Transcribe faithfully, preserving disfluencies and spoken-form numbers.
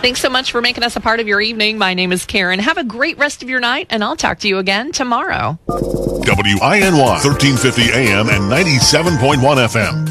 Thanks so much for making us a part of your evening. My name is Karen. Have a great rest of your night, and I'll talk to you again tomorrow. W I N Y, thirteen fifty A M and ninety-seven point one F M.